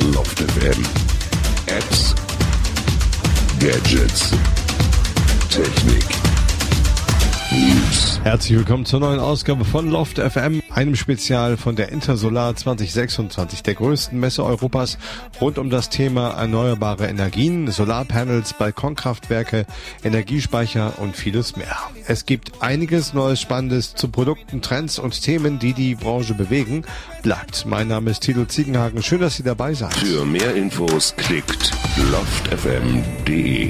Loft FM. Apps, Gadgets, Technik, News. Herzlich willkommen zur neuen Ausgabe von Loft FM, einem Spezial von der Intersolar 2026, der größten Messe Europas, rund um das Thema erneuerbare Energien, Solarpanels, Balkonkraftwerke, Energiespeicher und vieles mehr. Es gibt einiges Neues Spannendes zu Produkten, Trends und Themen, die die Branche bewegen. Bleibt. Mein Name ist Thilo Ziegenhagen. Schön, dass Sie dabei seid. Für mehr Infos klickt loftfm.de.